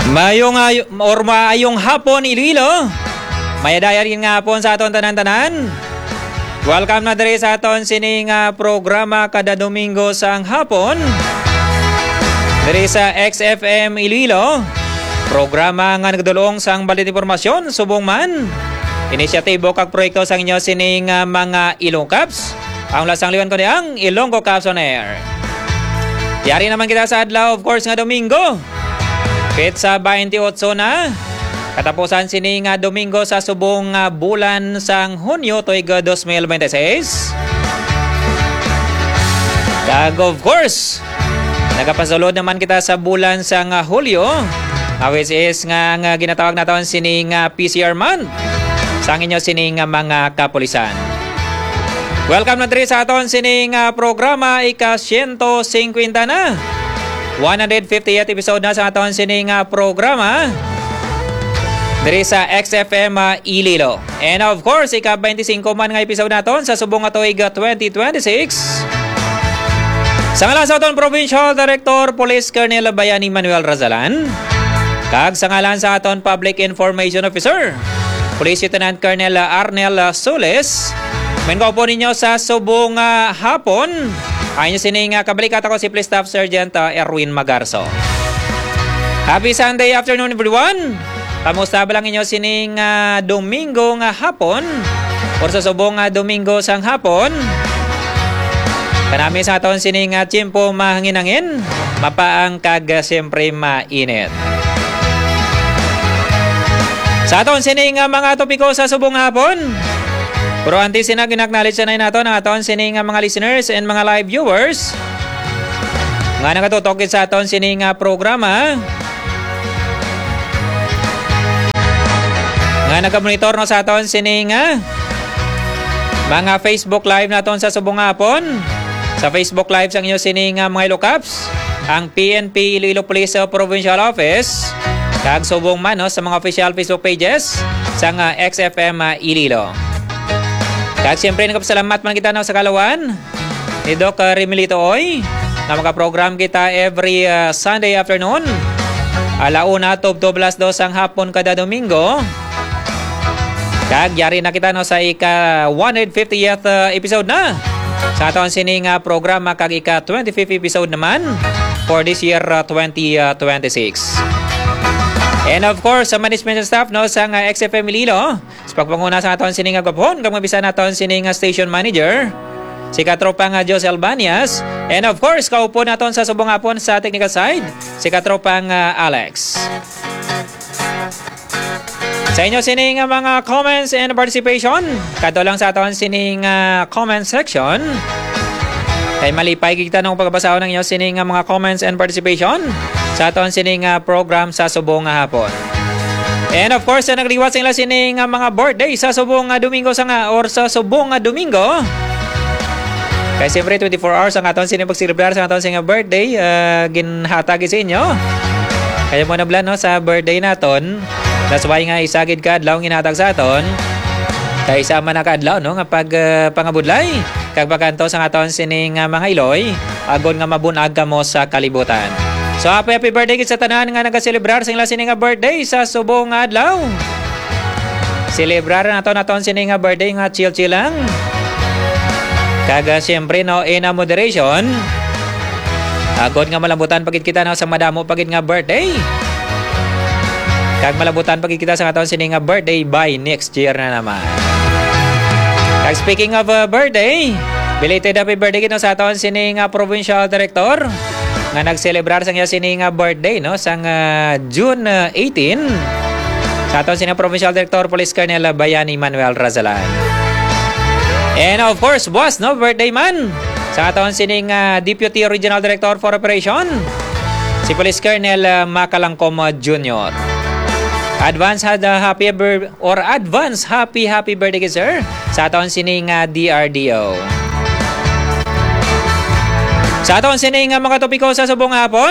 Maayong hapon Iloilo. Mayadaya rin nga hapon sa aton tanan-tanan. Welcome na diri sa aton sining programa kada Domingo sang hapon. Diri sa XFM Iloilo. Programa nga nagdulong sang balit impormasyon subong man. Inisyatibo kag proyekto sang inyo sining mga Ilong Caps. Ang lasang liwan ko niyang Ilonggo Caps on Air. Yari naman kita sa adlaw of course nga Domingo. Petsa 28 na. Katapusan sini nga Domingo sa subong bulan sang Hunyo tuig 2026. Kag of course, nagapasulod naman kita sa bulan sang Hulyo, which is nga ginatawag naton sini nga PCR month. Sang inyo sini nga mga kapulisan. Welcome na diri sa aton sini nga programa ika-150 na. 150th episode na sa aton sining programa diri sa XFM Iloilo. And of course, ika-25 man nga episode naton sa subong nga tuig 2026. Sa ngalan sa aton Provincial Director Police Colonel Bayani Manuel Razalan, kag sa ngalan sa aton Public Information Officer Police Lieutenant Colonel Arnel Soles, mengo po ninyo sa subong hapon. Ayun sining kabalikat ako si Police Staff Sergeant Erwin Magarso. Happy Sunday afternoon everyone. Kamusta ba lang inyo sining Domingo nga hapon? Or sa subong Domingo sang hapon? Kanami sa aton sining tiyempo mahanginangin, mapaang kag siyempre mainit. Sa aton sining mga topiko sa subong hapon, pero antes ginaknowledge na nato ng aton sining mga listeners and mga live viewers nga nakatutok sa aton sining programa nga nagamonitor no sa aton sining mga Facebook live naton sa subong hapon. Sa Facebook live sang inyo sining mga Ilocaps, ang PNP Iloilo Police Provincial Office kag subong man no, sa mga official Facebook pages sang XFM Iloilo. Kag siyempre nagpasalamat man kita sa kalawan ni Doc Remilito Oy na makaprogram kita every Sunday afternoon 1:00 to 2:00 ang hapon kada Domingo. Kag yari na kita sa ika-150th episode na sa aton sining programa kag ika-25th episode naman for this year 2026. And of course, sa management staff sa XFM Iloilo, sa pagpanguna sa aton sining agapon, kag mabisa naton sining station manager, si katropang Jose Albanias, and of course, kaupo naton sa subong hapon sa technical side, si katropang Alex. Sa inyo sining mga comments and participation, kadto lang sa aton sining comment section. Kay malipay kita nung pagbasa ng inyo sining mga comments and participation sa aton sining program sa subong hapon. And of course, nagriwat sila sining mga birthday sa subong Domingo or sa subong Domingo. Kaya siyempre 24 hours ang aton sining pagsilibrar sa aton sining birthday ginhatag sa inyo. Kaya mo na blan sa birthday naton. That's why nga isagid ka adlaw ginhatag sa aton. Kaya isa man ka adlaw nga pag pangabudlay kag pagkanto sa aton sining mga Iloy agon nga mabunag kamo sa kalibutan. So happy birthday sa tanan nga nagaselebrar sa ilang sining birthday sa subong adlaw. Celebrar naton sining birthday nga chill lang. Kaga siyempre in a moderation. Agod nga malambutan pagit kita sa madamo pagit nga birthday. Kag malambutan pagit kita sa aton sining birthday by next year na naman. Kag speaking of birthday, belated happy birthday kito sa aton sining provincial director nga nagselebrar sa sining birthday sang June 18 sa aton sining Provincial Director Police Colonel Bayani Manuel Razalan. And of course, boss birthday man sa aton sining Deputy Regional Director for Operation si Police Colonel Makalangkom Jr. Advance happy birthday sir sa aton sining DRDO. Sa aton sining mga topiko sa subong hapon,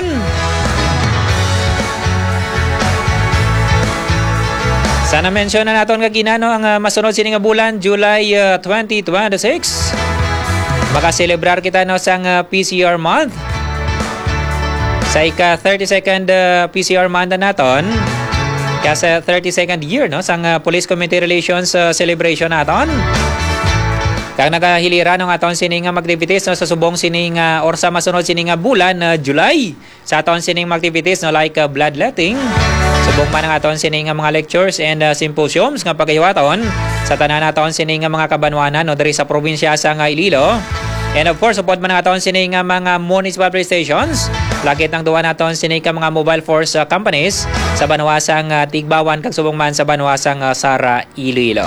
sana mention na naton kagina ang masunod sining bulan July 2026. Makaselebrar kita sang PCR month. Sa ika 32nd PCR month na naton, kaya sa 32nd year no sang Police Community Relations celebration naton. Kang nagahilira ng aton sining activities no, sa subong sining or sa masunod sining bulan July sa aton sining activities no, like bloodletting. Subong man ang aton sining mga lectures and symposiums nga paghiwaton sa tanan aton sining mga kabanwanan no, diri sa probinsya sa Iloilo. And of course, support man ang aton sining mga municipal police stations. Lakit ng duwa naton sining mga mobile force companies sa banwasang Tigbawan kag subong man sa banwasang Sara, Iloilo.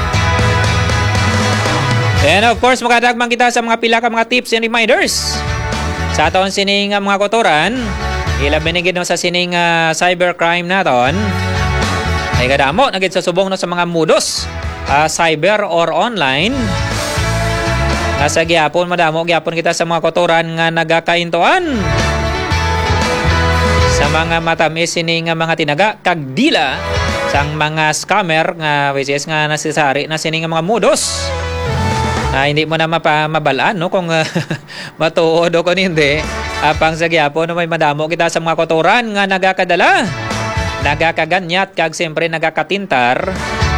And of course, makadagman kita sa mga pila ka mga tips and reminders sa aton sining mga kotoran. Ilabinigid no sa sining cybercrime naton. Ay kadamo nagit sa subong no sa mga modus cyber or online. Nasa gyapon madamo gyapon kita sa mga kotoran nga nagakaintuan sa mga matamis sining mga tinaga kag dila sang mga scammer nga which is nga nasisari na sining mga modus. Hindi mo na mabalaan no kung matuod o kung hindi. Apang sa gyapon no may madamo kita sa mga kotoran nga nagakadala, nagakaganyat kag siyempre nagakatintar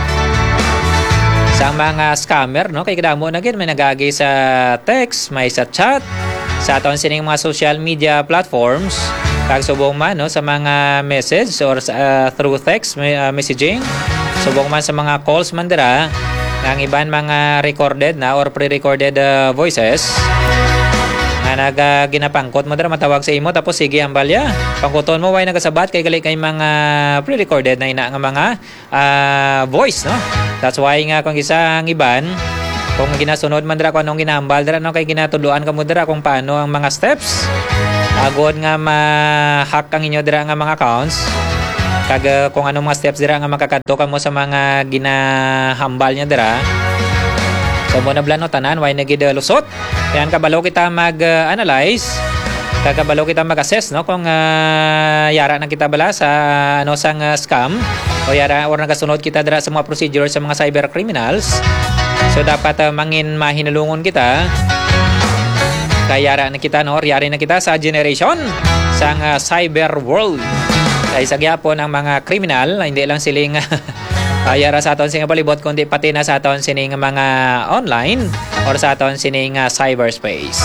sa mga scammer no kay kadamo na gid may nagagi sa text, may sa chat, sa aton sining mga social media platforms kag subong man no sa mga message or through text messaging, subong man sa mga calls man dira ang iban mga recorded na or pre-recorded voices nga ginapangkot mo dira matawag sa imo tapos sige ang balya pangkuton mo way nagasabat kay gali kay mga pre-recorded na ina nga mga voice no. That's why nga kung isang iban kung ginasunod man dira kung anong ginambal dira no kay ginatuluan ka mo dira kung paano ang mga steps agod nga ma-hack ang inyo dira nga mga accounts kag kung anong mga steps dira nga makakadto ka mo sa mga ginahambal niya dira. So mo na blano tanan why nagid lusot. Kaya kabalo kita mag-analyze, kabalo kita mag-assess no kung yara na kita bala sa ano sang scam o yara or nagasunod kita dira sa mga procedures sa mga cyber criminals. So dapat mangin mahinulungon kita. Kaya yara na kita no, or yari na kita sa generation sang cyber world. Kaya sa gyapon ang mga kriminal, hindi lang siling yara sa aton sining palibot kundi pati na sa aton sining mga online or sa aton sining cyberspace.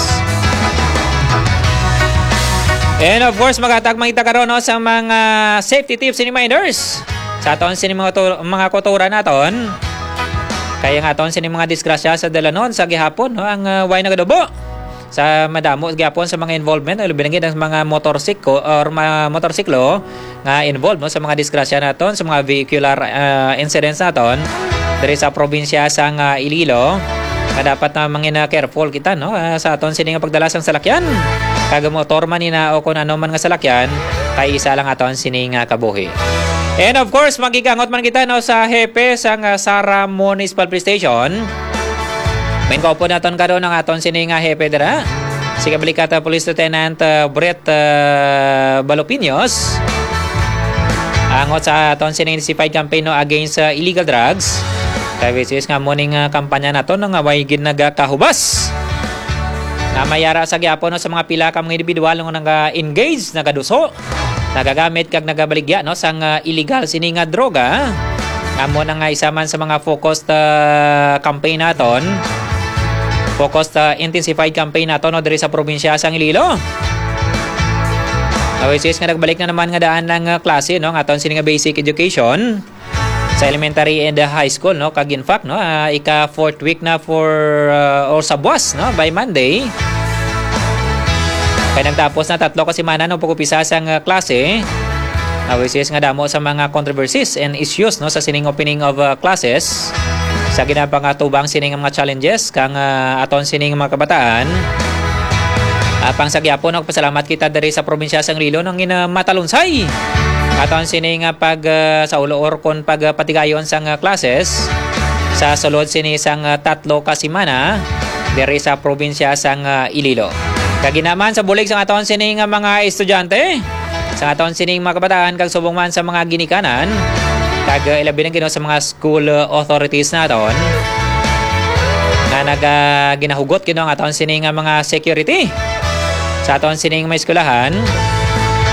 And of course, magatagmang kita karon no sa mga safety tips and reminders sa aton sining mga kotura naton. Kaya nga aton sining mga disgrasya sa dalanon sa gihapon no ang way nagadubo sa madamo gyapon sa mga involvement o binanggit ang mga motorsiklo or motorsiklo nga involved no sa mga disgrasya naton sa mga vehicular incidents naton diri sa probinsya sa Iloilo nga dapat na mangina careful kita no sa aton sining pagdala sang salakyan kag motor man ina o kun ano man nga salakyan kay isa lang aton sining kabuhi. And of course magigangot man kita no sa hepe sang Sara Municipal Police Station. Main kaupo naton karon ang aton sining hepe dira si Kabalikata Police Lieutenant Brett Balopinos angot sa aton sining intensified campaign no against illegal drugs kay which is nga morning kampanya naton nga way gid nagakahubas na mayara sa gyapon no sa mga pila ka mga individual nga naga-engage nagaduso nagagamit kag nagabaligya no sang illegal sining droga amo na nga isa man sa mga focused campaign naton. Focused intensified campaign nato no diri sa probinsya sang Iloilo. Which is nga nagbalik na naman nga daan ng klase no aton sining basic education sa elementary and high school no kag in fact no ika fourth week na for or sa buwas no by Monday. Kaya nagtapos na 3 ka semana no pag-upisa sang klase. Which is nga damo sa mga controversies and issues no sa sining opening of classes. Sa ginapangatubang sining mga challenges kang aton sining mga kabataan. Pang sagyapon pasalamat kita diri sa probinsya sang Iloilo nang matalunsay. Aton sining pag sa ulo or kon pagpatigayon sang classes sa sulod sini sang 3 ka semana diri sa probinsya sang Iloilo. Kaginaman sa bulig sang aton sining mga estudyante, sa aton sining mga kabataan kag subong man sa mga ginikanan. Kag ilabi ng sa mga school authorities naton nga ginahugot kino ang aton sining mga security sa aton sining may eskwelahan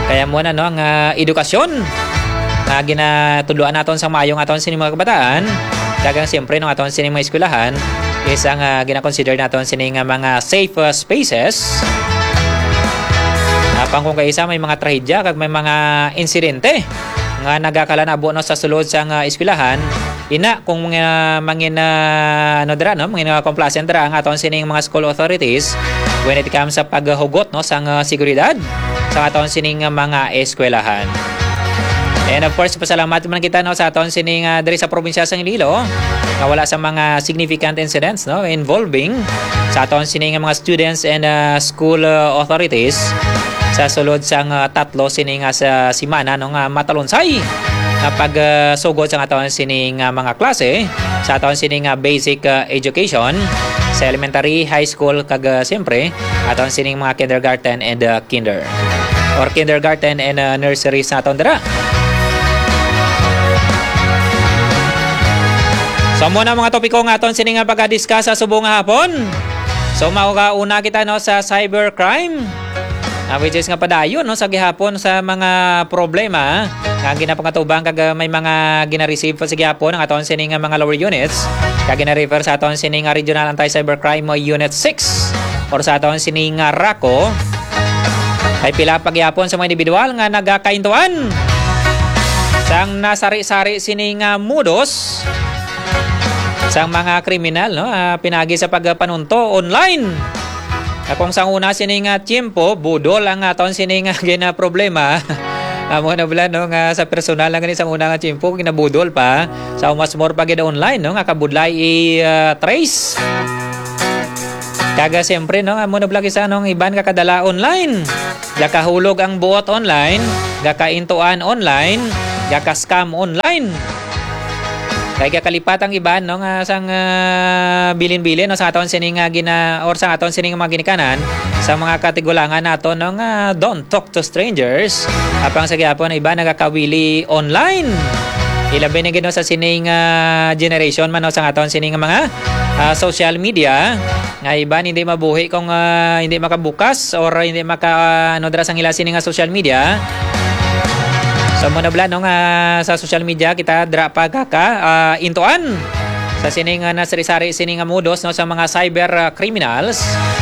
Kaya muna no ang edukasyon nga ginatudloan naton sa mayong aton sining mga kabataan, kagang siyempre no aton sining mga eskwelahan is ang gina-consider naton sining mga safe spaces. Apang kung kaisa may mga trahedya kag may mga insidente nga nagakalanabo no sa sulod sa eskwelahan, ina kung mangin ano dira no mangin complacent dira ang aton sining mga school authorities when it comes sa paghugot no sa seguridad sa aton sining mga eskwelahan. And of course, pasalamat man kita no sa aton sining diri sa probinsya sa Iloilo nga wala sa mga significant incidents no involving sa aton sining mga students and school authorities sa sulod sang tatlo sining sa simana no nga matalunsay na pagsugod sa aton sining mga klase sa aton sining basic education sa elementary, high school kag siyempre aton sining mga kindergarten and kindergarten and nursery sa aton dira. So muna mga topiko nga aton sining pagka-discuss sa subong hapon. So mauuna kita no sa cybercrime. Which is nga padayon no sa gihapon sa mga problema nga ginapangatubang kag may mga gina-receive pa sa gihapon ang aton sining mga lower units kag gina-refer sa aton sining Regional Anti-Cybercrime Unit 6 or sa aton sining RACO kay pila pa gihapon sa mga individual nga nagakaintuan sang nasari-sari sining mudos sang mga kriminal no pinagi sa pagpanunto online. Kung sa una sining tiempo budol ang aton sining gina problema. Amo na bala no nga sa personal lang gani sa una nga tiempo ginabudol pa sa mas more pag online no nga kabudlay trace. Kaga siyempre no amo na bala sa nung iban ka kadala online. Gakahulog ang buot online, gakaintuan online, gaka-scam online. Kaya kalipat ang iban no nga sang bilin-bilin no sa aton sining or sa aton sining mga ginikanan sa mga katigulangan nato no nga don't talk to strangers. Apang sa gyapon iba nagakawili online. Ilabi ni gino sa sining generation man no sa aton sining mga social media nga iban hindi mabuhi kung hindi makabukas or hindi maka ano dra sang ila sining social media. So muna bala no sa social media kita dra pa intuan sa sining nasari-sari sining modos no sa mga cyber criminals.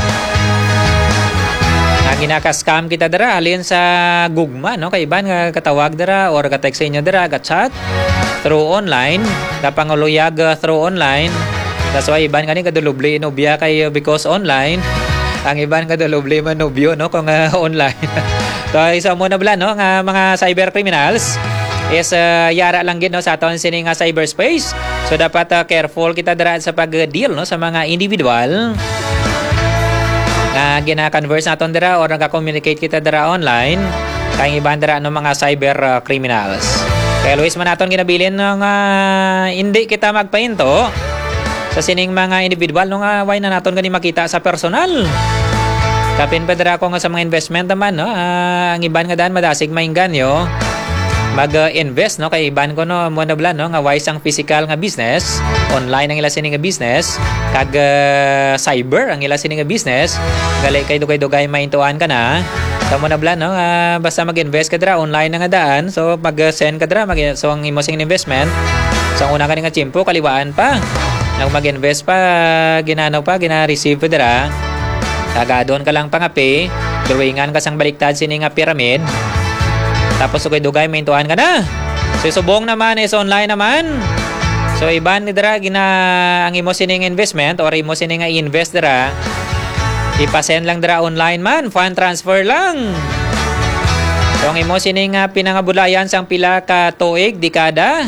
Nga ginaka-scam kita dra halin sa gugma no kay iban nga katawag dra or ka-text sa inyo dra ka-chat through online, kapanguluyag through online. That's why iban kani kadulubli nobya kay because online. Ang iban kadulubli man nobyo no kung online. So isa mo na bala no nga mga cyber criminals is yara lang gid no sa aton sining cyberspace. So dapat careful kita dira sa pag-deal no sa mga individual nga gina-converse naton dira or nagka-communicate kita dira online kay iban dira no mga cyber criminals. Kaya Luis man naton ginabilin nga hindi kita magpahinto sa sining mga individual no nga why na naton gani makita sa personal. Kapin pa dira ko nga sa mga investment naman no ang iban nga daan madasig mainganyo mag-invest no kay iban ko no mo na blan no nga wise ang physical nga business, online ang ila sining nga business kag cyber ang ila sining nga business gali kay dugay-dugay maintuan ka na. So mo na blan no basta mag-invest ka dira online na nga daan so mag-send ka dira so ang imo sing investment sa una kani nga tiempo kaliwaan pa nang mag-invest pa ginanaw pa gina-receive pa dira. Tagadon ka lang pangapi, drawingan ka sang baliktad sining nga pyramid. Tapos dugay maintuan ka na. So subong naman is online naman. So iban ni dira ang imo sining investment or imo sining nga i-invest dira. Ipasend lang dira online man, fund transfer lang. So ang imo sining pinangabulayan sang pila ka tuig, dekada.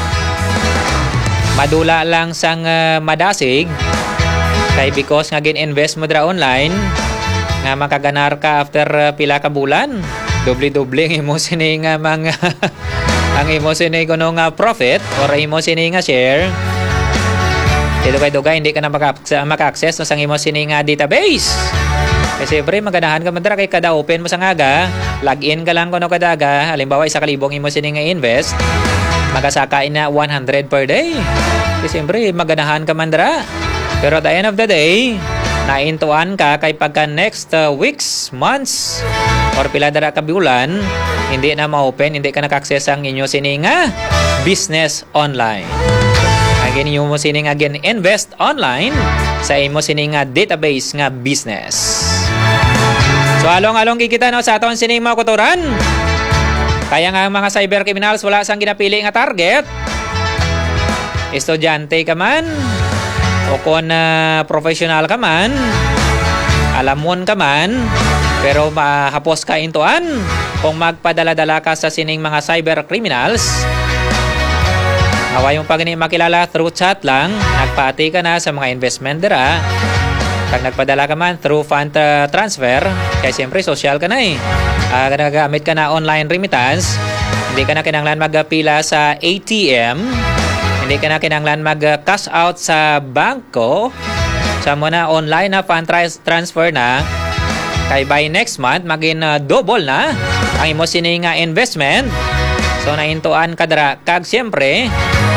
Madula lang sang madasig. Kay because nga gin-invest mo dra online nga makaganar ka after pila ka bulan doble-doble ang imo sining mga ang imo sining kuno nga profit or imo sining nga share dugay-dugay hindi ka na maka-access no sang imo sining database kasi siyempre maganahan ka man dra kay kada open mo sa ngaga login ka lang kuno kadaga halimbawa 1,000 imo sining nga invest magasaka ina 100 per day kasi siyempre maganahan ka man dra. Pero at the end of the day, naintuan ka kay pagka next weeks, months, or pila dara ka bulan, hindi na ma-open, hindi ka naka-access ang inyo sining business online. Again, inyo mo sining again invest online sa imo sining database nga business. So along-along kikita no sa aton sining mga kuturan. Kaya nga mga cyber criminals wala sang ginapili nga target. Estudyante ka man o kung professional ka man, alamon ka man, pero mahapos ka intuan kung magpadala-dala ka sa sining mga cyber criminals. Awa yung pag makilala through chat lang, nagpati ka na sa mga investment dira. Pag nagpadala ka man through fund transfer, kaya siyempre social ka na eh. Nagamit ka na online remittance, hindi ka na kinanglan magpila sa ATM, hindi ka na kinanglan mag-cash out sa bangko, sa mo na online na fund transfer na, kay by next month, maging double na ang imo sining investment. So naintuan ka dara, kag siyempre,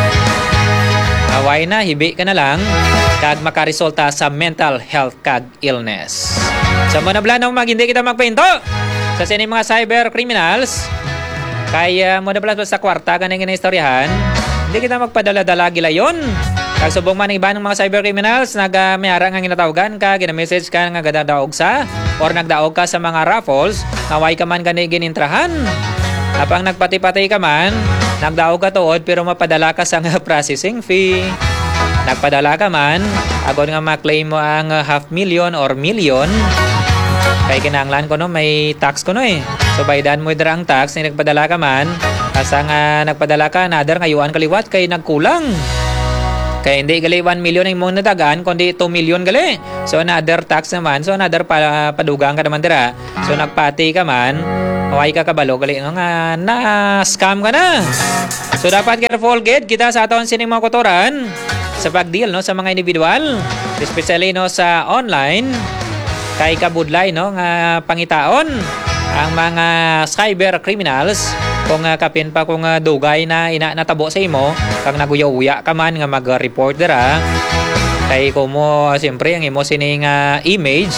away na, hibi ka na lang, kag makaresulta sa mental health kag illness. So mo na blanong hindi kita magpahinto sa sining mga cyber criminals, kaya mo na blanong sa kwarta ka nang istoryahan, hindi kita magpadala-dala gila yun. Kag subong man iba ng mga cyber criminals, nag-mayara nga ginatawagan ka, gina-message ka nga gadadaog sa, or nagdaog ka sa mga raffles, naway ka man gani ginintrahan. Apang nagpati-pati ka man, nagdaog ka tuod pero mapadala ka sa processing fee. Nagpadala ka man, agon nga maklaim mo ang 500,000 or million. Kay kinanglan ko no, may tax ko no eh. So baydan mo dira ang tax, ni nagpadala ka man, asa nga nagpadala ka, another ngayuan kaliwat kay nagkulang. Kaya hindi gali 1 million ang mong nadagan, kundi 2 million gali. So another tax naman, so another padugang ka naman dira. So nagpati ka man, maway ka kabalo, gali nga na-scam ka na. So dapat careful gid kita sa aton sining mga kutoran sa pagdeal no sa mga individual, especially no sa online, kay kabudlay no nga pangitaon ang mga cyber criminals kung kapin pa kung dugay na natabo sa imo, kang naguya-uya ka man nga mag-report dira, kay kumo siyempre ang imo sining image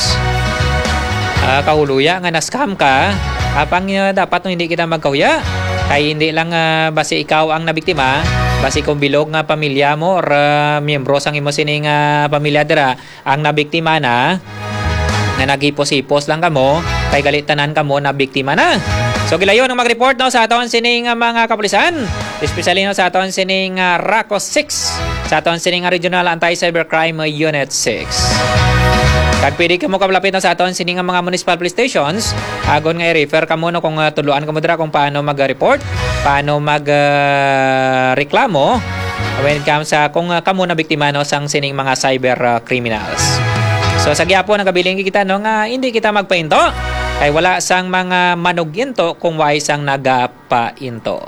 kahuluya nga na-scam ka, apang dapat no hindi kita magkauya, kay hindi lang basi ikaw ang nabiktima, basi kung bilog nga pamilya mo or miyembro sang imo sining pamilya dira ang nabiktima na nagipos-ipos lang kamo, kay galitanan kamo na biktima na. So gilayon ang mag-report no sa aton sining mga kapulisan, especially no sa aton sining RACO 6, sa aton sining Regional Anti-Cybercrime Unit 6. Kag pwede ka mo kablapit no sa aton sining mga municipal police stations, agon nga i-refer ka mo no kung tuluan ka mo dira kung paano mag-report, paano mag-reklamo when it comes sa kung kamo na biktima no sang sining mga cyber criminals. So sa gyapon nagabiling kita no nga hindi kita magpainto, kay wala sang mga manuginto kung why sang nagapainto.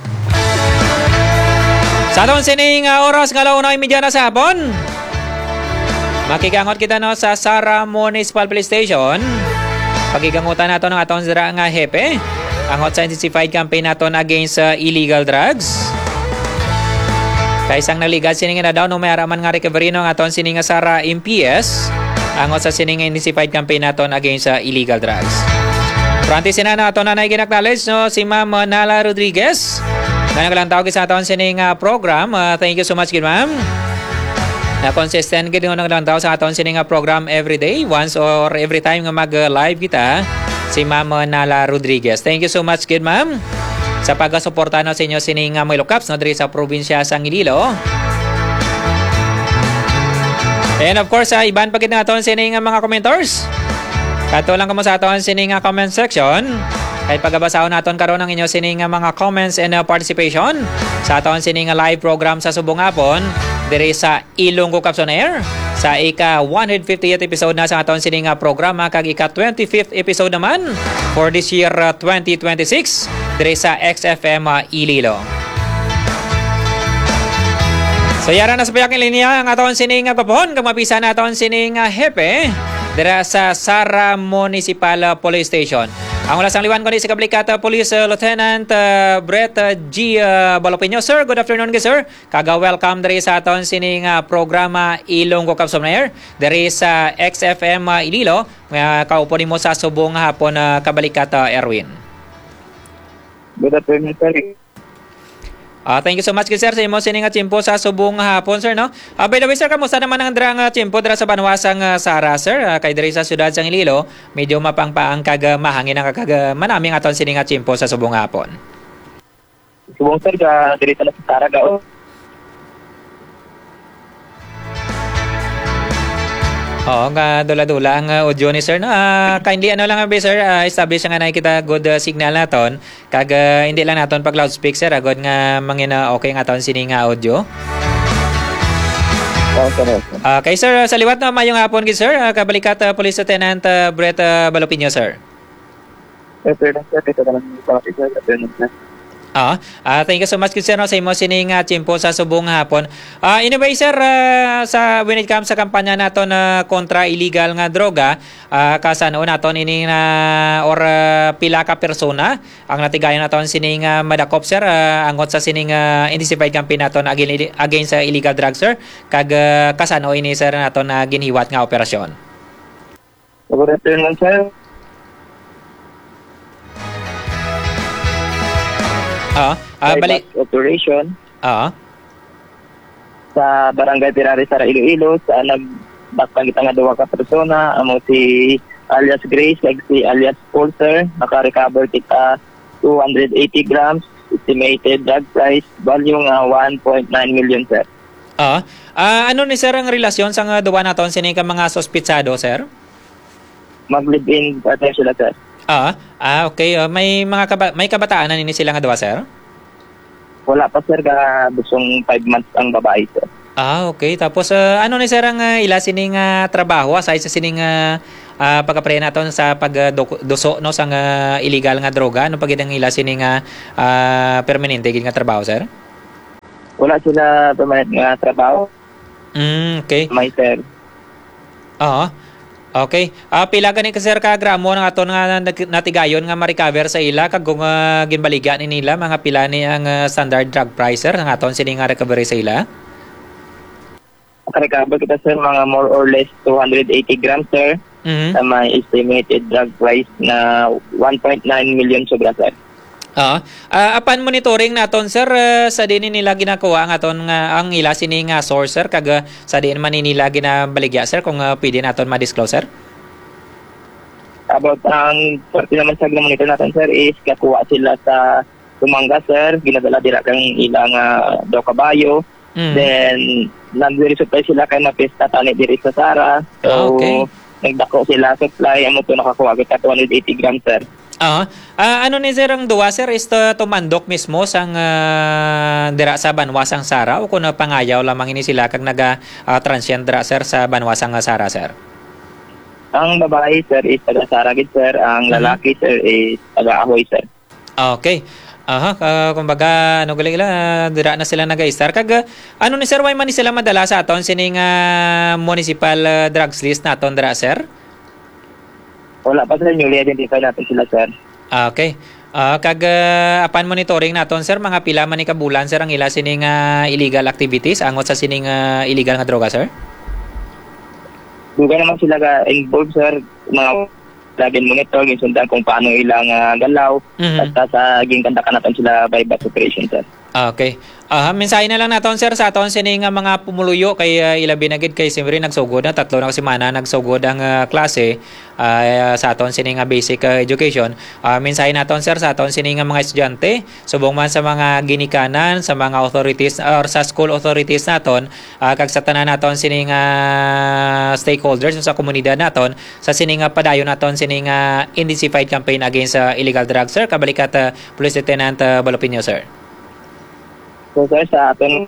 Sa aton sining oras nga 1:30 na sa hapon, makikangot kita no sa Sara Municipal Police Station. Pagigangutan nato ng aton sira nga hepe, ang hot intensified campaign naton against illegal drugs. Kay sang naligad sining na daw no may araman nga recovery no aton sining Sara MPS, angot sa sining intensified campaign naton against illegal drugs. Prantisin na nato na ginaknowledge no si Ma'am Nala Rodriguez, na naglang tawag sa aton sining program. Thank you so much gid ma'am. Na consistent gid no naglang tawag sa aton sining program every day, once or every time nga mag-live kita, si Ma'am Nala Rodriguez. Thank you so much gid ma'am sa pagsuporta no sa inyo sining mga locaps no diri sa probinsya sang Iloilo. And of course, iban pagid naton sining mga commenters. Kato lang kamo sa aton sining comment section. Kay pagabasahon naton karon ang inyo sining mga comments and participation sa aton sining live program sa subong hapon diri sa Ilonggo Caps on Air. Sa ika-150th episode na sa aton sining programa, kag ika-25th episode naman for this year 2026 diri sa XFM Iloilo. So yara na sa payaking linya ang aton sining papon kag mapisa na aton sining hepe dira sa Sara Municipal Police Station. Ang wala sang liwan ko ni si Kablikata Police Lieutenant Brett G. Balopino. Sir, good afternoon sir. Kaga-welcome diri sa aton sining programa Ilonggo Kapsom na Air. Diri sa XFM Ililo. Kaupo ni mo sa subong hapon Kabalikata Erwin. Good afternoon, sir. Thank you so much sir sa imo sining tiyempo sa subong hapon sir no. By the way sir, kamusta naman ang drang tiyempo dira sa banwasang Sara sir? Kay diri sa syudad sang Iloilo, medyo mapangpaang kag mahangin ang kag manaming aton sining tiyempo sa subong hapon. Subong sir ka diri sa Sara gao. Oo, nga dula-dula ang audio ni sir. No? Kindly lang sir, establish nga na kita good signal naton. Kag hindi lang naton pag loudspeak sir, agad nga mangina okay nga aton sining audio. Okay sir, sa liwat na mayong hapon gid sir, Kabalikat Police Lieutenant Brett Balopino sir. Thank you so much sir no, sa imo sining tiyempo sa subong hapon. Anyway sir, sa when it comes sa kampanya naton kontra illegal nga droga, kasano naton ini or pila ka persona ang natigayon naton sining madakop sir, angot sa sining intensified campaign naton against sa illegal drugs sir, kag kasano ini sir naton ginhiwat nga operasyon. Good afternoon sir. Balik operation sa Barangay Pirari sa Iloilo sa nagbaktan kita nga duwa ka persona amo si alias Grace kag si alias Paul sir, naka-recover kita 280 grams estimated drug price value nga 1.9 million sir. Ano ni sir ang relasyon sa duwa naton sini ka mga sospitsado sir? Mag-live-in partner sila sir. Okay. May may kabataan na nini sila nga duwa sir? Wala pa sir, busong 5 months ang babae sir. Okay. Tapos ano ni sir ang ila sining trabaho aside sa sining pagka-pre naton sa pagduso no sang illegal nga droga, ano pagid ang ila sining permanente gid nga trabaho sir? Wala sila permanent nga trabaho. Okay. May sir. Okay. Pila gani ka sir ka gramo ng aton nga natigayon nga ma-recover sa ila kag kung ginbaligya ni nila mga pila ni ang standard drug price sir ng aton sining nga recovery sa ila? Recover kita sir mga more or less 280 grams sir. Sa may estimated drug price na 1.9 million sobra sir. Apan monitoring naton sir, sa din nila ginakuha ang aton nga ang ila sining source sir kag sa din man nila ginabaligya sir kung pwede naton ma-disclose sir. About ang parte naman sa monitor natin sir is kakuha sila sa Tumanga sir, ginadala dira kang ilang daw kabayo. Then nag-resupply sila kay mapista tani diri sa Sara. So nagdako sila supply amo to nakakuha kita 280 grams sir. Ano ni sir ang duwa sir is tumandok mismo sang dira sa banwasang Sara o kuno pangayaw lamang ini sila kag naga-transient dira sir sa banwasang Sara sir? Ang babae sir is taga Sara gid sir, ang lalaki sir is taga Ahoy sir. Okay. Kumbaga ano gali dira na sila naga-star kag ano ni sir way man ni sila madala sa aton sining municipal drugs list naton dira sir? Wala pa sir, newly identify natin sila sir. Okay. Kag apan monitoring naton sir mga pila man ni kabulan sir ang ila sining illegal activities angot sa sining illegal nga droga sir? Duga naman sila involved sir, mga laging monitor, sundan kung paano ilang galaw at sa ginkandakan natin sila by batch operation sir. Okay. Mensahe na lang naton sir sa aton sining mga pumuluyo kay ilabi na gid kay siyempre nagsugod na 3 na semana nagsugod ang klase sa aton sining basic education. Mensahe naton sir sa aton sining mga estudyante subong man sa mga ginikanan sa mga authorities or sa school authorities naton kag sa tanan naton sining stakeholders sa komunidad naton sa sining padayon naton sining intensified campaign against illegal drugs sir. Kabalikat Police Lieutenant Balopino sir. So sir, sa ating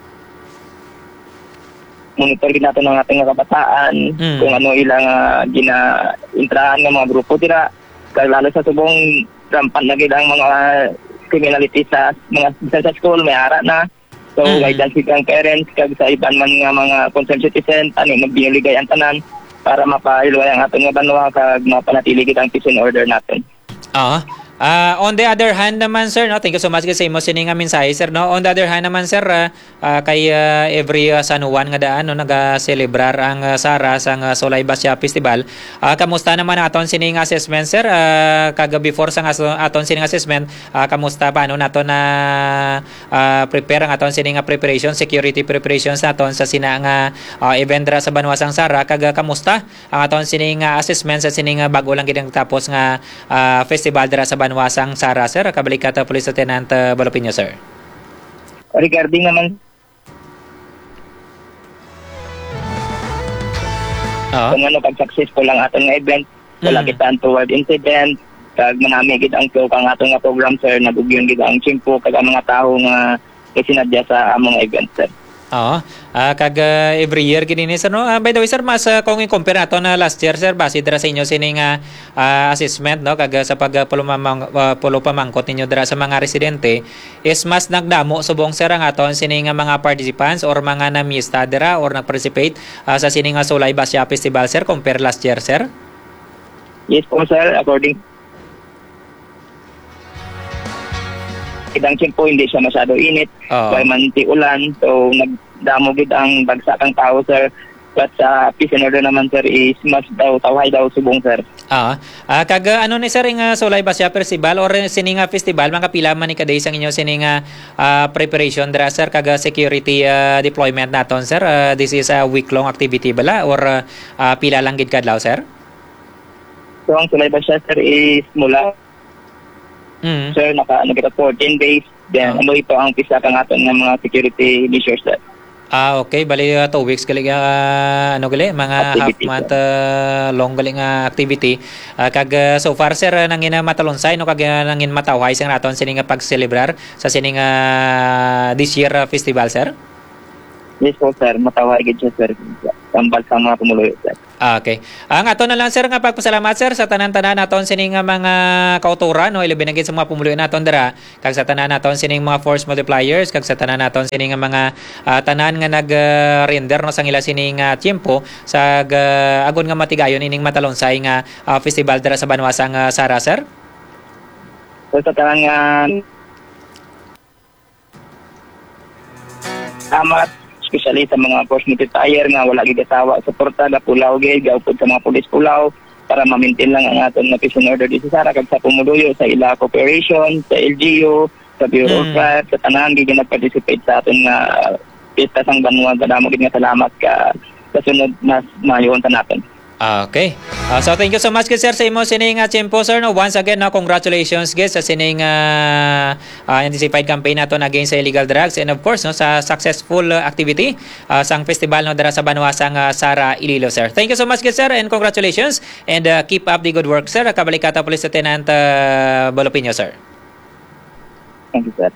monitor din natin ng ating kabataan kung ano ilang gina-intrahan ng mga grupo tira, lalo sa subong rampant na ilang mga criminality sa mga sa school, may ara na. So guidance with ang parents kag sa iban man nga mga concerned citizen, ano magbinuligay ang tanan para mapahilway ang atong nga banwa kag mapanatili kitang peace and order natin. Oo. On the other hand naman sir, no, thank you so much kasi mo sining nga mensahe sir, no. On the other hand naman sir, kay every San Juan nga daan no naga-celebrar ang Sara sang Solay Basya Festival. Kamusta naman ang aton sining assessment sir? Kaga before sang aton sining assessment, kamusta paano nato na prepare ang aton sining preparation, security preparations naton sa sina nga event dra sa Banwasang Sara, kaga kamusta ang aton sining assessment sa sining bago lang gid tapos nga festival dra sa Banwasang Sara sir? Kabalik ka Police Lieutenant Balopinio sir. Regarding naman kung ano pag successful ang atong nga event, wala kita toward incident, kag manami gid ang flow kang atong nga program sir, nagugyon gid ang chimpo kag ang mga tawo nga isinadya sa among event sir. Oo. Kag every year gini sir no. By the way sir, mas kung i-compare nato na last year sir, base dira sa inyo sining assessment no, kag sa pulo pamangkot ninyo dira sa mga residente, is mas nagdamo subong sir ang aton sining mga participants or mga namista dira or nag-participate sa sining Solay Basya Festival sir compare last year sir? Yes po sir, according idang chimpo hindi siya masyado init, kaya man ti ulan, so nagdamo gid ang bagsakang tao sir. But sa peace and order naman sir is mas daw tawhay daw subong sir. Kag ano ni sir nga Solay Basya Festival or sining festival mga pila man ni kaday sang inyo sining preparation dra sir kag security deployment naton sir? This is a week long activity bala or pila lang gid kadlaw sir? So ang Solay Basya sir is mula sir, kita 14 days. Then, ano ito ang pisa kang aton ng mga security measures sir. Okay. Bali 2 weeks gali ano gali mga activity, half month long gali nga activity. Kag so far sir nangin matalonsay no kag nangin matawhay sang aton sining pag-celebrar sa sining this year festival sir. Yes po sir, matawhay gid siya sir. Tambal sa mga pumuloy sir. Okay. Ang ato na lang sir nga pagpasalamat sir sa tanan-tanan naton sining mga kauturan no ilabi na gid sa mga pumuloy naton dira kag sa tanan naton sining mga force multipliers kag sa tanan naton sining mga tanan nga nag-render no sang ila sining tiempo sa agon nga matigayon ining matalonsay nga festival dira sa Banwasang Sara sir. So sa tanan nga especially sa mga force multiplier nga wala gid asawa suporta da pulaw gid gaupod sa mga police pulaw para ma-maintain lang ang aton nga peace and order dito sa Sara kag sa pumuluyo sa ila cooperation sa LGU sa Bureau of Fire sa tanan gid nag-participate sa aton nga pista sang Banwa. Kadamo gid nga salamat ka sa sunod mas mayon ta natin. Okay. So thank you so much sir sa imo sining tiempo sir no. Once again no, congratulations guys sa sining intensified campaign naton against sa illegal drugs and of course no sa successful activity sang festival no dara sa Banwasang Sara Iloilo sir. Thank you so much sir and congratulations and keep up the good work sir. Kabalik ka Police Lieutenant Balopinio sir. Thank you sir.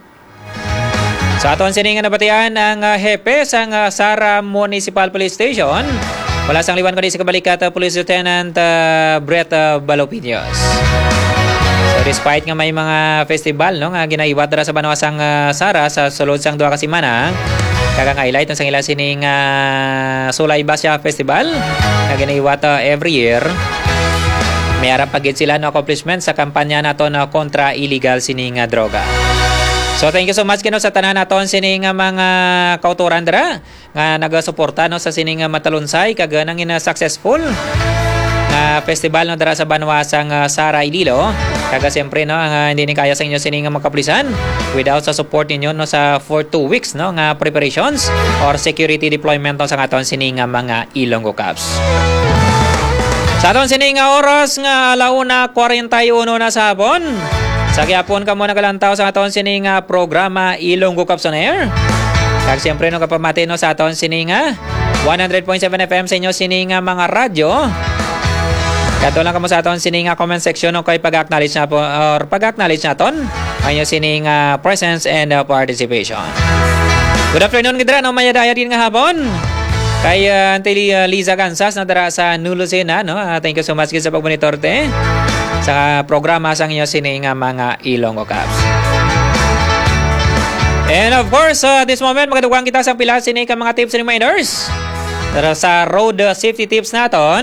Sa aton sining nabatian ang hepe sang Sara Municipal Police Station. Wala sang liwan ko di sa kabalikat Police Lieutenant Brett Balopinios. So despite nga may mga festival no nga ginaiwat dara sa Banwasang Sara sa sulod sang duha ka semana, kaga-highlight sang ila sining Solay Basya Festival nga ginaiwat every year. May arap pagid sila no accomplishment sa kampanya naton kontra illegal sining droga. So thank you so much kino sa tanan naton sining mga kauturan dira nga nagasuporta no sa sining matalonsay kag nangin successful nga festival no dira sa Banwasang Sara Iloilo. Kag siyempre no hindi ni kaya sa inyo sining makapulisan without sa support ninyo no sa for 2 weeks no nga preparations or security deployment no sa aton sining mga Ilonggo Cops. Sa aton sining oras nga 1:41 na sa hapon. Sa gyapon ka mo nagalantaw sa aton sining programa Ilonggo Cops on Air. Kag siyempre no kapamati no sa aton sining 100.7 FM sa inyo sining mga radyo. Kato lang kamo sa aton sining comment section no kay pag-acknowledge na po or pag-acknowledge naton ang inyo sining presence and participation. Good afternoon gidra no mayadaya din nga hapon. Kay Anteli Liza Gansas na dara sa Nulusena no. Thank you so much sa pagbonitorte sa programa sang inyo sining mga Ilonggo Cops. And of course, this moment magadugang kita sa pila sining mga tips and reminders. Pero sa road safety tips naton,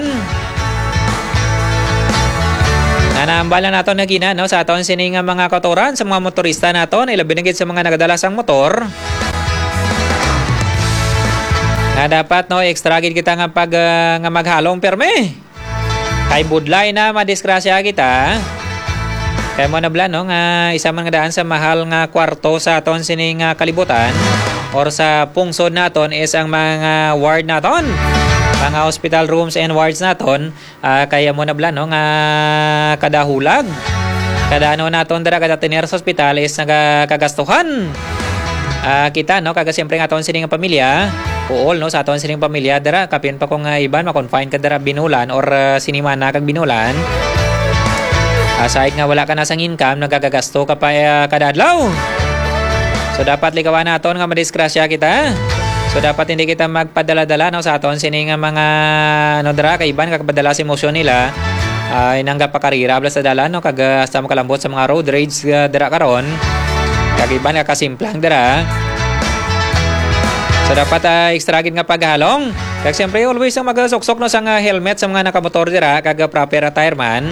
nanambala naton na gina, no, sa aton sining mga kauturan sa mga motorista naton, ilabi na gid sa mga nagadalasang motor. Na dapat no extra gid kita nga pag nga maghalong perme. Kay budlay na madisgrasya kita. Kaya mo na blan no nga isa man nga daan sa mahal nga kwarto sa aton sining kalibutan or sa pungsod naton is ang mga ward naton. Mga hospital rooms and wards naton, kaya mo na blan no nga kada hulag. Kada ano naton dara kada tener sa hospital is nagakagastuhan. Kita no kaga siyempre nga aton sining pamilya. Uol no sa aton sining pamilya dara kapin pa kung iban ma-confine ka dara binulan or sinimana kag binulan. Aside nga wala ka na sang income, nagagagasto ka pa kada adlaw. So dapat likawan naton nga madisgrasya kita. So dapat hindi kita magpadala-dala no sa aton sining mga ano dara kay iban kagpadala sa emosyon nila. Inangga pa karira abla sa dalan no kag hasta makalambot sa mga road rage dara karon. Kag iban ka kasimplang dara. So dapat extra gid nga paghalong. Kag siyempre always ang magasuksok no sang helmet sa mga nakamotor dira kag proper attire man.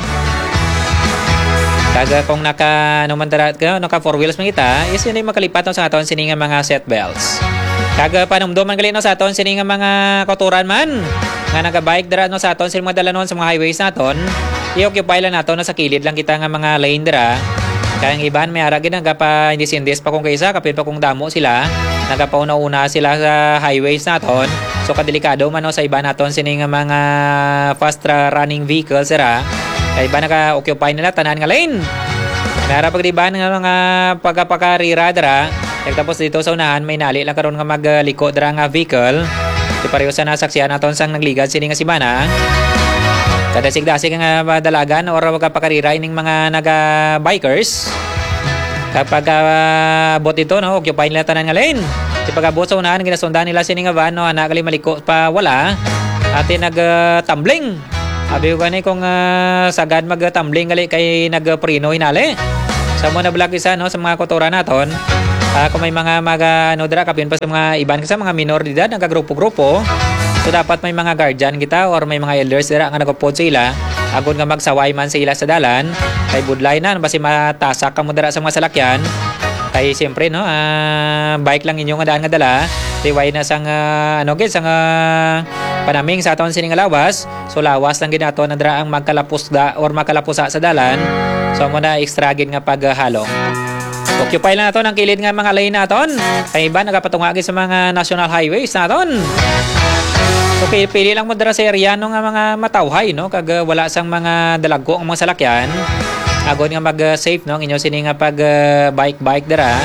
Kag kung naka ano man dara naka four wheels man kita, is yun ay makalipat no sa aton sining mga seat belts. Kag panumduman gali no sa aton sining mga kauturan man nga naga-bike dira no sa aton sining mga dalanon sa mga highways naton. I-occupy lang naton no sa kilid lang kita nga mga lane dira. Kaya ang iban may ara gid nagapa indis pa kung kaysa kapit pa kung damo sila. Nagapauna-una sila sa highways naton. So kadelikado man no sa iba naton sining mga fast running vehicles sira. Kaya iba naka-occupy nila tanan nga lane. Nara pag diban nga mga pagkapakarira dira. Tapos dito sa unahan may nali lang karon nga magliko dira nga vehicle. Di pareho sa nasaksihan naton sang nagligad sini nga sibana. Kada sigdasig nga dalagan or pagkapakarira ining mga naga-bikers. Kapag bot ito no, occupy nila tanan nga lane. Di pagabot sa unahan ginasundan nila sini nga van no, ana gali maliko pa wala. Ate nag-tumbling. Abi ko gani kung sagad mag-tumbling gali kay nag-preno hinali. Sa mo na vlog isa no sa mga kauturan naton. Kung may mga ano dira kapin pa sa mga iban kasi mga minor de edad nagagrupo-grupo. So dapat may mga guardian kita or may mga elders dira nga nagupod sila. Agon nga magsaway man sila sa dalan. Kay budlay na basi matasak ka mo dira sa mga salakyan. Kay siyempre no bike lang inyo nga daan nga dala. Tiway na sang ano gid sang panaming sa aton sining lawas. So lawas lang gid nato na dira ang magkalapusda or makalapusa sa dalan. So mo na extra gid nga paghalong. Occupy lang nato ang kilid nga mga lane naton. Kay iba nagapatungagi sa mga national highways naton. So pili lang mo dira sa area no nga mga matawhay no kag wala sang mga dalagko ang mga salakyan. Agon nga mag-safe no inyo sini nga pag bike dira.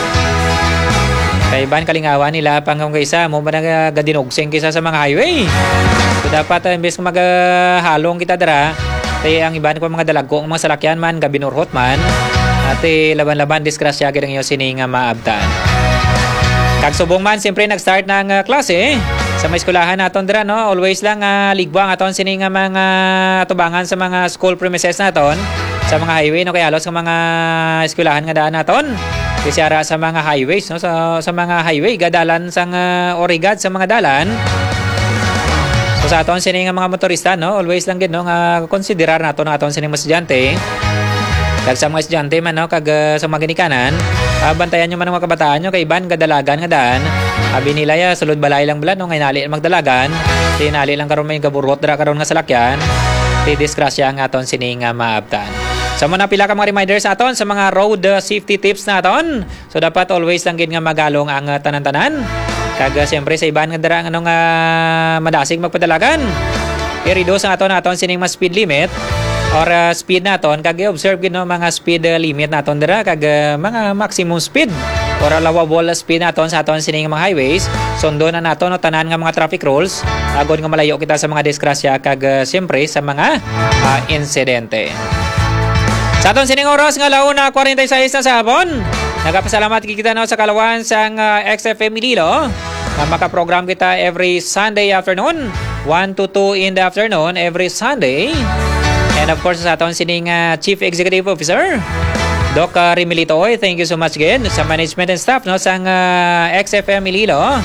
Kay iban kalingawan nila pang kung kaysa mo ba nagadinugsing kaysa sa mga highway. So dapat imbes nga maghalong kita dira, kay ang iban ko mga dalagko ang mga salakyan man gabinurhot man. Ate laban-laban disgrasya gid ang inyo sini nga maabtan. Kag subong man siyempre nag-start na ang klase sa mga eskwelahan naton dira no. Always lang ligbo ang aton sini nga mga tubangan sa mga school premises naton sa mga highway no kay halos sa mga eskwelahan nga daan naton. Kasi ara sa mga highways no sa mga highway gadalan sang origad sa mga dalan. So sa aton sini nga mga motorista no always lang gid no nga konsiderar naton ang aton sini mga estudyante. Kag sa mga estudyante man no kag sa mga ginikanan, bantayan nyo man ang mga kabataan nyo kay iban kadalagan nga daan. Abi nila ya sulod balay lang bulan no ngay nali magdalagan. Tinali lang karon may gaburot dira karon nga salakyan. Ti disgrasya ang aton sini nga maabtan. So mo na pila ka mga reminders aton sa mga road safety tips naton. So dapat always lang gid nga magalong ang tanan-tanan. Kag siyempre sa iban nga dira nga madasig magpadalagan. I-reduce ang aton sining mas speed limit or speed naton kag i-observe gid no mga speed limit naton dira kag mga maximum speed or allowable speed naton sa aton sining mga highways. Sundo na naton no tanan nga mga traffic rules agon nga malayo kita sa mga disgrasya kag siyempre sa mga insidente. Sa aton sining oras nga 1:46 na sa hapon. Nagapasalamat kita no sa kalawan sang XFM Iloilo. Makaprogram kita every Sunday afternoon 1 to 2 in the afternoon every Sunday. And of course sa aton sining Chief Executive Officer Doc Rimilitoy, thank you so much again sa management and staff no sang XFM Iloilo.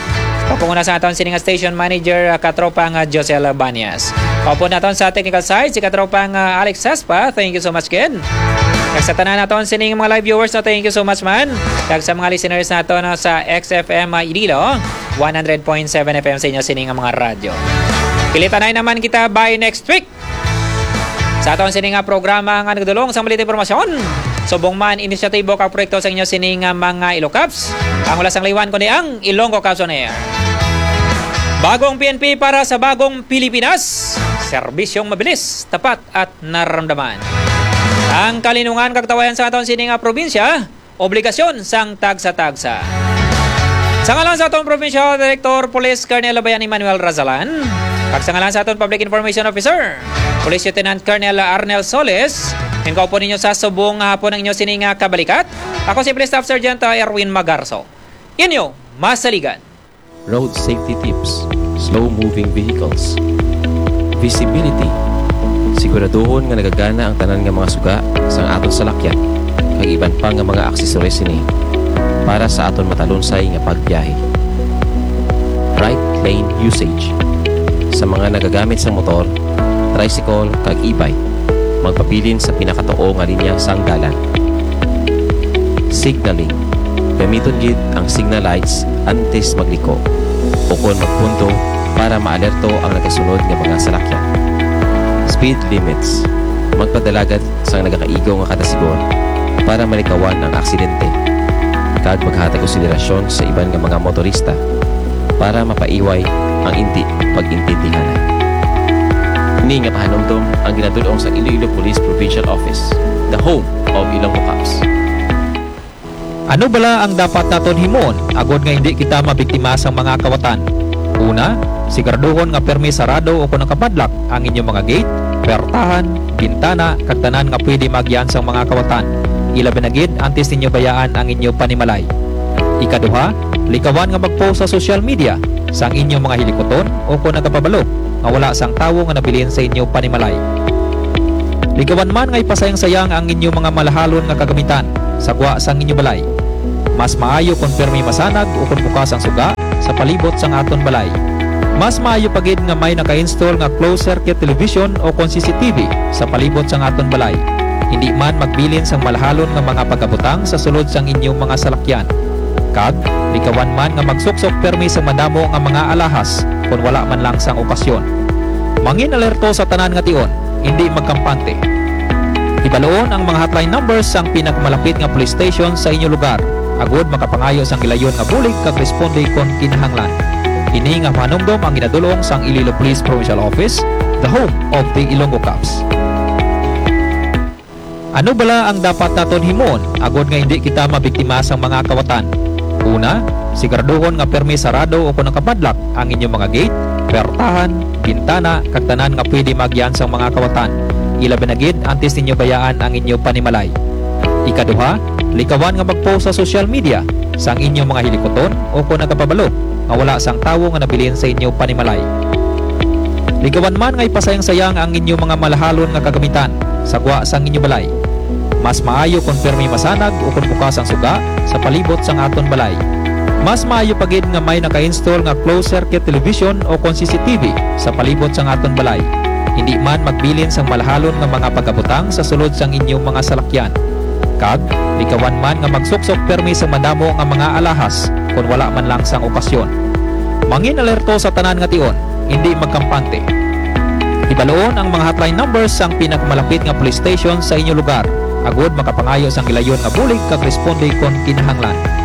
Kapunguna sa aton sining station manager katropang Josel Banyas. Kaupo naton sa technical side si katropang Alex Saspa. Thank you so much again. Kag sa tanan naton sining mga live viewers no, thank you so much man. Kag sa mga listeners naton sa XFM Iloilo 100.7 FM sa inyo sining mga radyo. Kilitanay naman kita by next week. Sa aton sining programa nga nagdulong sa malit impormasyon. Subong man inisyatibo kag proyekto sa inyo sining mga Ilocaps. Ang ulas ang liwan ko ni ang Ilonggo Caps on Air. Bagong PNP para sa bagong Pilipinas. Serbisyong mabilis, tapat at nararamdaman. Ang kalinungan kagtawayan sa aton sining probinsya, obligasyon sang tagsa-tagsa. Sa ngalan sa aton Provincial Director Police Colonel Bayan Emmanuel Razalan, kag sa ngalan sa aton Public Information Officer, Police Lieutenant Colonel Arnel Soles, hinggaw po ninyo sa subong hapon ng inyo sining kabalikat. Ako si Police Staff Sergeant Erwin Magarso. Inyo, masaligan. Road safety tips, slow-moving vehicles, visibility, siguraduhon nga nagagana ang tanan nga mga suga sa aton salakyan, kag iban pa nga mga aksesories ini para sa aton matalunsay nga pagbiyahe. Right lane usage, sa mga nagagamit sa motor, tricycle kag e-bike, magpabilin sa pinakatuo nga linya sang dalan. Signaling, gamiton gid ang signal lights antes magliko o kon magpunto para maalerto ang nagasunod nga mga salakyan. Speed limits, magpadalagad sang nagakaigo nga kadasigon para malikawan ang aksidente. Kag maghatag konsiderasyon sa iban nga mga motorista para mapaiway ang inti pag-intindihanan. Ini nga pahanumdum ang ginatudong sa Iloilo Police Provincial Office, the home of Ilonggo Caps. Ano bala ang dapat naton himon agod nga hindi kita mabiktima sa mga kawatan? Una, siguraduhon nga permi sarado o kung nakapadlak ang inyong mga gate, pertahan, bintana, kag tanan nga pwede magyan sa mga kawatan. Ilabi na gid antes ninyo bayaan ang inyong panimalay. Ikaduha, likawan nga magpost sa social media sang inyong mga hilikoton o kung nagapabalo nga wala sang tawo nga nabilin sa inyong panimalay. Ligawan man nga ipasayang-sayang ang inyong mga malahalon nga kagamitan sagwa sang inyong balay. Mas maayo kung permi masanag o kung bukas ang suga sa palibot sang aton balay. Mas maayo pagid nga may naka-install nga closed circuit television o kung CCTV sa palibot sang aton balay. Hindi man magbilin sang malahalon nga mga pagabutang sa sulod sang inyong mga salakyan. Kag, likawan man nga magsuksok permi sang madamo nga mga alahas kung wala man lang sang okasyon. Mangin alerto sa tanan nga tion, hindi magkampante. Ibaloon ang mga hotline numbers sang pinakamalapit nga police station sa inyong lugar. Agod makapangayo sang ilayon nga bulig kag responde kon kinahanglan. Ini nga manumdom ang ginadulong sang Iloilo Police Provincial Office, the home of the Ilonggo Caps. Ano bala ang dapat naton himon agod nga hindi kita mabiktima sang mga kawatan? Una, siguraduhon nga permi sarado o kung nakapadlak ang inyong mga gate, pertahan, bintana, kag tanan nga pwede magyan sang mga kawatan. Ilabi na gid antes ninyo bayaan ang inyong panimalay. Ikaduha, likawan nga magpost sa social media sang inyong mga hilikoton o kung nagapabalo nga wala sang tawo nga nabilin sa inyong panimalay. Ligawan man nga ipasayang-sayang ang inyong mga malahalon nga kagamitan sagwa sang inyong balay. Mas maayo kung permi masanag o kung bukas ang suga sa palibot sang aton balay. Mas maayo pagid nga may naka-install nga closed circuit television o kung CCTV sa palibot sang aton balay. Hindi man magbilin sang malahalon nga mga pagabutang sa sulod sang inyong mga salakyan. Kag, likawan man nga magsuksok permi sa madamo nga mga alahas kung wala man lang sang okasyon. Mangin alerto sa tanan nga tion, hindi magkampante. Ibaloon ang mga hotline numbers sang pinakamalapit nga police station sa inyong lugar. Agod makapangayo sang ilayon nga bulig kag responde kon kinahanglan.